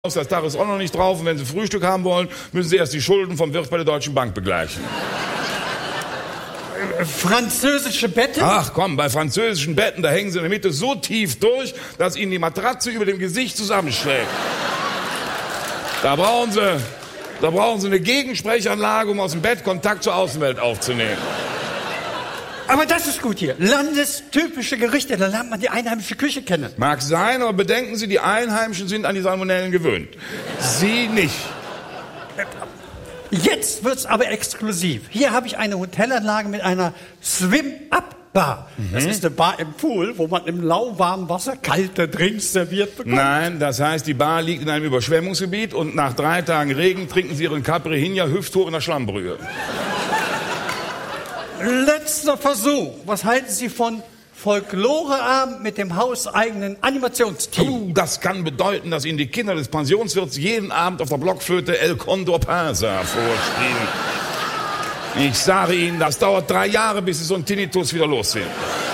Das Dach ist auch noch nicht drauf und wenn Sie Frühstück haben wollen, müssen Sie erst die Schulden vom Wirt bei der Deutschen Bank begleichen. Französische Betten? Ach komm, bei französischen Betten, da hängen Sie in der Mitte so tief durch, dass Ihnen die Matratze über dem Gesicht zusammenschlägt. Da brauchen Sie eine Gegensprechanlage, um aus dem Bett Kontakt zur Außenwelt aufzunehmen. Aber das ist gut hier. Landestypische Gerichte, da lernt man die einheimische Küche kennen. Mag sein, aber bedenken Sie, die Einheimischen sind an die Salmonellen gewöhnt. Sie nicht. Jetzt wird's aber exklusiv. Hier habe ich eine Hotelanlage mit einer Swim-Up-Bar. Das ist eine Bar im Pool, wo man im lauwarmen Wasser kalte Drinks serviert bekommt. Nein, das heißt, die Bar liegt in einem Überschwemmungsgebiet und nach 3 Tagen Regen trinken Sie Ihren Caipirinha hüfthoch in der Schlammbrühe. Letzter Versuch. Was halten Sie von Folkloreabend mit dem hauseigenen Animationsteam? Das kann bedeuten, dass Ihnen die Kinder des Pensionswirts jeden Abend auf der Blockflöte El Condor Panza vorspielen. Ich sage Ihnen, das dauert 3 Jahre, bis Sie so einen Tinnitus wieder los sind.